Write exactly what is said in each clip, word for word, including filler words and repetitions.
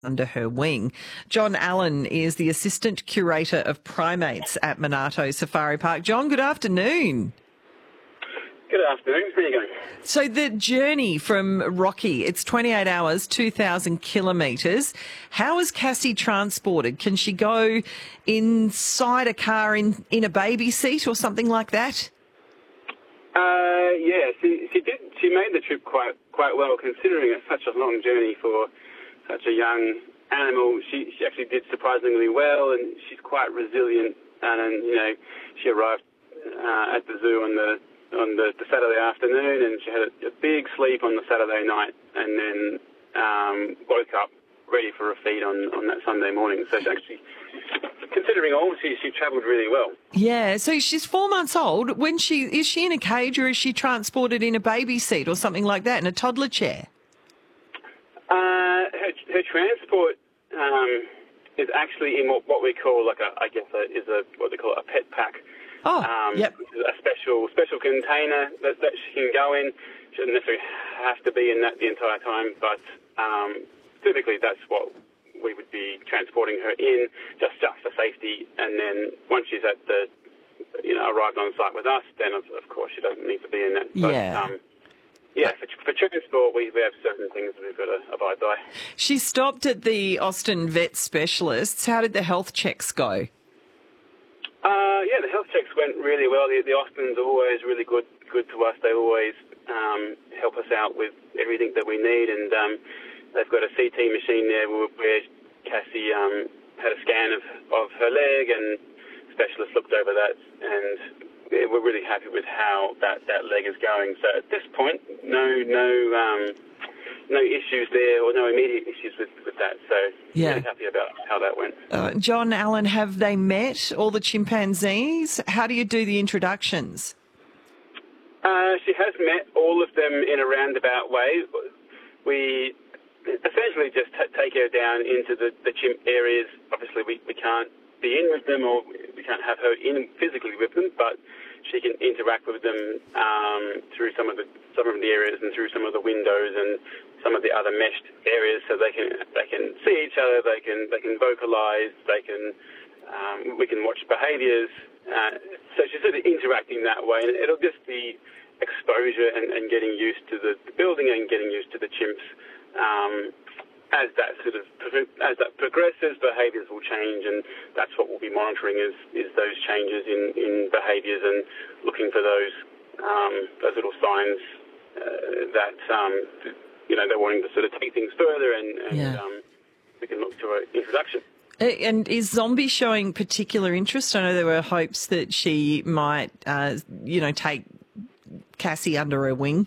under her wing. John Allen is the Assistant Curator of Primates at Monarto Safari Park. John, good afternoon. Good afternoon. How are you going? So the journey from Rocky, it's twenty-eight hours, two thousand kilometres. How is Cassie transported? Can she go inside a car in, in a baby seat or something like that? Uh, yeah, she, she did. She made the trip quite quite well, considering it's such a long journey for such a young animal. She she actually did surprisingly well, and she's quite resilient. And you know, she arrived uh, at the zoo on the on the, the Saturday afternoon, and she had a, a big sleep on the Saturday night, and then um, woke up ready for a feed on, on that Sunday morning. So she actually, considering all, she she travelled really well. Yeah, so she's four months old. When she is she in a cage, or is she transported in a baby seat or something like that, in a toddler chair? Uh, her, her transport um, is actually in what, what we call like a, I guess, a, is a what they call a pet pack. Oh, um, yep. A special special container that, that she can go in. She doesn't necessarily have to be in that the entire time, but um, typically that's what we would be transporting her in, just just for safety. And then once she's at the, you know, arrived on site with us, then of, of course she doesn't need to be in that. But, yeah. Um, yeah, for, for transport, we, we have certain things that we've got to abide by. She stopped at the Austin Vet Specialists. How did the health checks go? Uh, yeah, the health checks went really well. The, the Austins are always really good good to us. They always um, help us out with everything that we need, and um, they've got a C T machine there where Cassie um, had a scan of, of her leg, and specialists looked over that, and yeah, we're really happy with how that, that leg is going. So at this point, no no um, no issues there, or no immediate issues with, with that. So Yeah. really happy about how that went. Uh, John Allen, have they met all the chimpanzees? How do you do the introductions? Uh, she has met all of them in a roundabout way. We essentially just t- take her down into the, the chimp areas. Obviously, we, we can't be in with them, or we can't have her in physically with them, but she can interact with them um, through some of the some of the areas and through some of the windows and some of the other meshed areas, so they can they can see each other, they can they can vocalise, they can um, we can watch behaviours. Uh, so she's sort of interacting that way, and it'll just be exposure and, and getting used to the, the building and getting used to the chimps. Um, as that sort of as that progresses, behaviours will change, and that's what we'll be monitoring is is those changes in, in behaviours and looking for those um, those little signs uh, that um, you know they're wanting to sort of take things further, and, and Yeah. um, we can look to an introduction. And is Zombie showing particular interest? I know there were hopes that she might, uh, you know, take Cassie under her wing.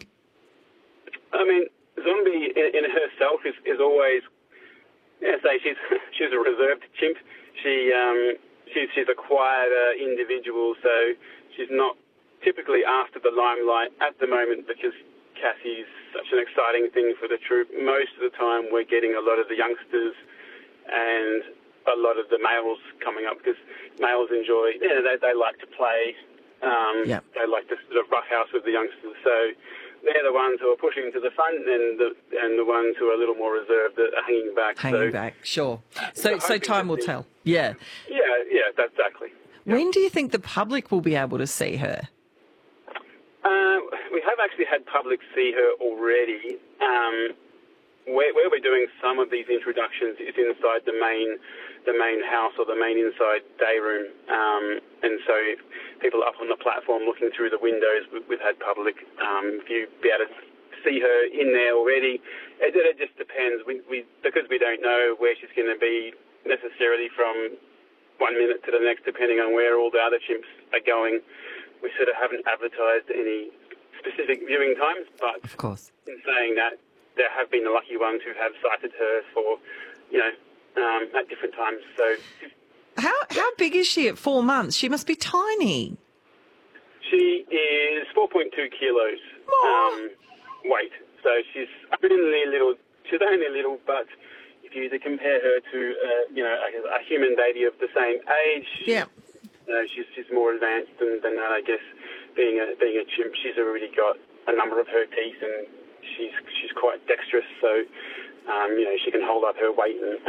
I mean, Zombie in, in herself is, is always, yeah, say she's she's a reserved chimp. She um, she's she's a quieter individual, so she's not typically after the limelight at the moment because Cassie's such an exciting thing for the troop. Most of the time, we're getting a lot of the youngsters and a lot of the males coming up because males enjoy, you know, they they like to play. Um, Yep. They like to sort of roughhouse with the youngsters, so they're the ones who are pushing to the front, and the and the ones who are a little more reserved are hanging back. Hanging so, back, sure. So, the so hope is time that will the- tell. Yeah. Yeah, yeah, that's exactly. When do you think the public will be able to see her? Uh, we have actually had public see her already. Um, where, where we're doing some of these introductions is inside the main, the main house or the main inside day room. Um, and so people up on the platform looking through the windows, we, we've had public um, view be able to see her in there already. It, it just depends. We, we because we don't know where she's going to be necessarily from one minute to the next, depending on where all the other chimps are going. We sort of haven't advertised any specific viewing times, but Of course. in saying that, there have been the lucky ones who have sighted her for, you know, um, at different times. So How how big is she at four months? She must be tiny. she is four point two kilos Aw. um, weight. So she's only little. She's only little, but if you were to compare her to, uh, you know, a, a human baby of the same age, Yeah. Uh, she's she's more advanced than, than that, I guess. Being a being a chimp, she's already got a number of her teeth, and she's she's quite dexterous. So, um, you know, she can hold up her weight and,